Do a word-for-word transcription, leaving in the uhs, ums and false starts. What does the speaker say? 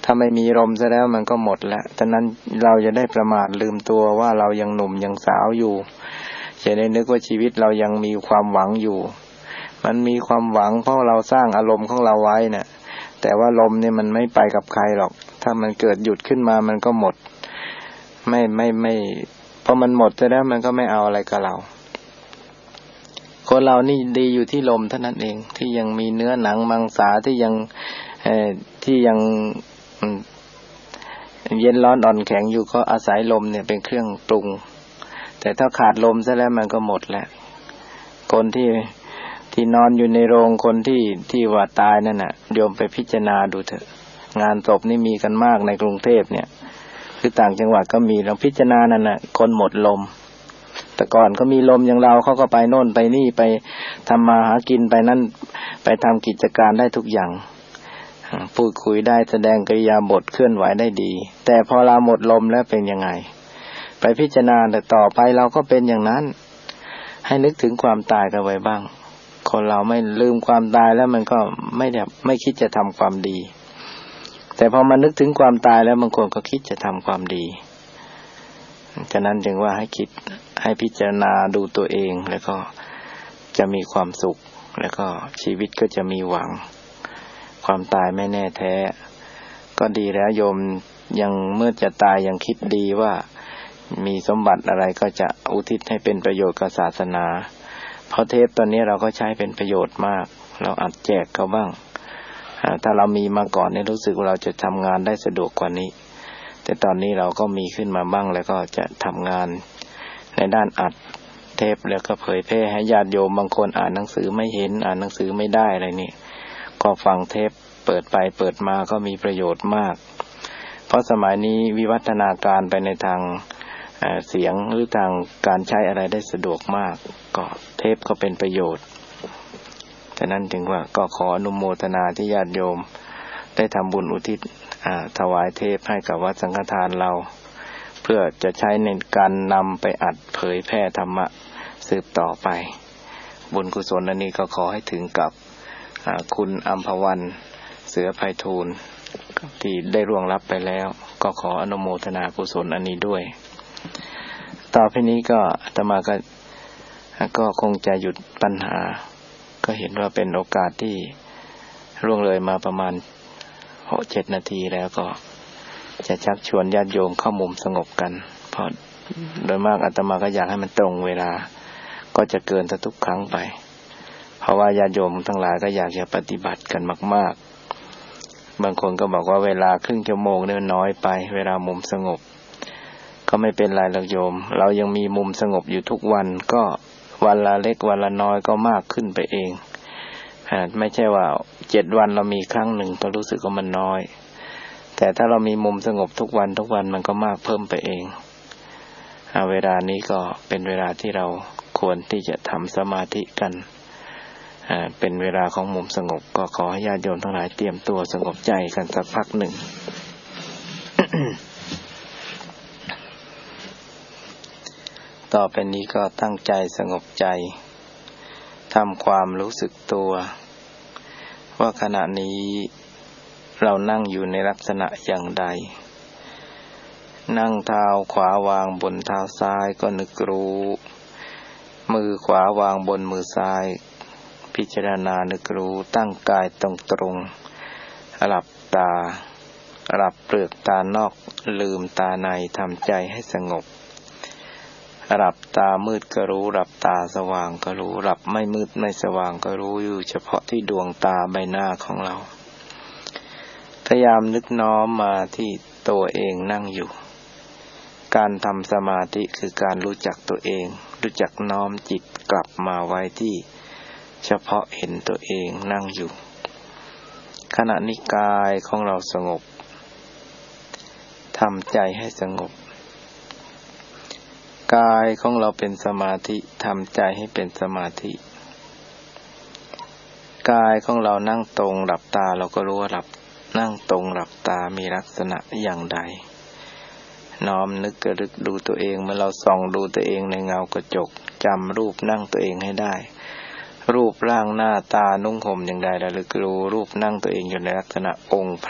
ถ้าไม่มีลมซะแล้วมันก็หมดแล้วฉะนั้นเราจะได้ประมาทลืมตัวว่าเรายังหนุ่มยังสาวอยู่จะได้นึกว่าชีวิตเรายังมีความหวังอยู่มันมีความหวังเพราะเราสร้างอารมณ์ของเราไว้เนี่ยแต่ว่าลมเนี่ยมันไม่ไปกับใครหรอกถ้ามันเกิดหยุดขึ้นมามันก็หมดไม่ไม่ไม่พอมันหมดซะแล้วมันก็ไม่เอาอะไรกับเราคนเรานี่ดีอยู่ที่ลมเท่านั้นเองที่ยังมีเนื้อหนังมังสาที่ยังเอ่อที่ยังเย็นร้อนอ่อนแข็งอยู่ก็อาศัยลมเนี่ยเป็นเครื่องปรุงแต่ถ้าขาดลมซะแล้วมันก็หมดแล้วคนที่ที่นอนอยู่ในโรงคนที่ที่ว่าตายนั่นน่ะโยมไปพิจารณาดูเถอะงานศพนี่มีกันมากในกรุงเทพเนี่ยคือต่างจังหวัดก็มีเราพิจารณานั่นน่ะคนหมดลมแต่ก่อนก็มีลมอย่างเราเขาก็ไปโน่นไปนี่ไปทำมาหากินไปนั่นไปทำกิจการได้ทุกอย่างพูดคุยได้แสดงกิริยาบทเคลื่อนไหวได้ดีแต่พอเราหมดลมแล้วเป็นยังไงไปพิจารณาแต่ต่อไปเราก็เป็นอย่างนั้นให้นึกถึงความตายกันไว้บ้างคนเราไม่ลืมความตายแล้วมันก็ไม่ได้ไม่คิดจะทำความดีแต่พอมานึกถึงความตายแล้วบางคนก็คิดจะทำความดีฉะนั้นจึงว่าให้คิดให้พิจารณาดูตัวเองแล้วก็จะมีความสุขแล้วก็ชีวิตก็จะมีหวังความตายไม่แน่แท้ก็ดีแล้วโยมยังเมื่อจะตายยังคิดดีว่ามีสมบัติอะไรก็จะอุทิศให้เป็นประโยชน์กับศาสนาเพราะเทปตอนนี้เราก็ใช้เป็นประโยชน์มากเราอัดแจกเขาบ้างถ้าเรามีมาก่อนเนี่ยรู้สึกว่าเราจะทำงานได้สะดวกกว่านี้แต่ตอนนี้เราก็มีขึ้นมาบ้างแล้วก็จะทำงานในด้านอัดเทปแล้วก็เผยแพร่ให้ญาติโยมบางคนอ่านหนังสือไม่เห็นอ่านหนังสือไม่ได้อะไรนี่ก็ฟังเทปเปิดไปเปิดมาก็มีประโยชน์มากเพราะสมัยนี้วิวัฒนาการไปในทางเสียงหรือทางการใช้อะไรได้สะดวกมากก็เทปก็เป็นประโยชน์ฉะนั้นจึงว่าก็ขออนุโมทนาที่ญาติโยมได้ทำบุญอุทิศถวายเทปให้กับวัดสังฆทานเราเพื่อจะใช้ในการนำไปอัดเผยแพร่ธรรมะสืบต่อไปบุญกุศลอันนี้ก็ขอให้ถึงกับคุณอัมพวันเสือไพฑูรย์ที่ได้ร่วงลับไปแล้วก็ขออนุโมทนากุศลอันนี้ด้วยต่อไปนี้ก็อาตมาก็ก็คงจะหยุดปัญหาก็เห็นว่าเป็นโอกาสที่ล่วงเลยมาประมาณหกเจ็ดนาทีแล้วก็จะชักชวนญาติโยมเข้ามุมสงบกันเพราะโดยมากอาตมาก็อยากให้มันตรงเวลาก็จะเกินทุกครั้งไปเพราะว่าญาติโยมทั้งหลายก็อยากจะปฏิบัติกันมากๆบางคนก็บอกว่าเวลาครึ่งชั่วโมงเนี่ยน้อยไปเวลามุมสงบก็ไม่เป็นไรหรอกโยมเรายังมีมุมสงบอยู่ทุกวันก็วันละเล็กวันละน้อยก็มากขึ้นไปเองไม่ใช่ว่าเจ็ดวันเรามีครั้งหนึ่งก็รู้สึกว่ามันน้อยแต่ถ้าเรามีมุมสงบทุกวันทุกวันมันก็มากเพิ่มไปเองเวลานี้ก็เป็นเวลาที่เราควรที่จะทำสมาธิกันเป็นเวลาของมุมสงบก็ขอให้ญาติโยมทั้งหลายเตรียมตัวสงบใจกันสักพักหนึ่ง ต่อไปนี้ก็ตั้งใจสงบใจทำความรู้สึกตัวว่าขณะนี้เรานั่งอยู่ในลักษณะอย่างใดนั่งเท้าขวาวางบนเท้าซ้ายก็นึกรู้มือขวาวางบนมือซ้ายพิจารณานึกรู้ตั้งกายตรงตรงหลับตาหลับเปลือกตานอกลืมตาในทำใจให้สงบหลับตามืดก็รู้หลับตาสว่างก็รู้หลับไม่มืดไม่สว่างก็รู้อยู่เฉพาะที่ดวงตาใบหน้าของเราพยายามนึกน้อมมาที่ตัวเองนั่งอยู่การทำสมาธิคือการรู้จักตัวเองรู้จักน้อมจิตกลับมาไว้ที่เฉพาะเห็นตัวเองนั่งอยู่ขณะนี้กายของเราสงบทำใจให้สงบกายของเราเป็นสมาธิทำใจให้เป็นสมาธิกายของเรานั่งตรงหลับตาเราก็รู้ว่าหลับนั่งตรงหลับตามีลักษณะอย่างใดน้อมนึกกระลึกดูตัวเองเมื่อเราส่องดูตัวเองในเงากระจกจำรูปนั่งตัวเองให้ได้รูปร่างหน้าตานุ่งห่มอย่างใดระลึกรู้รูปนั่งตัวเองอยู่ในลักษณะองค์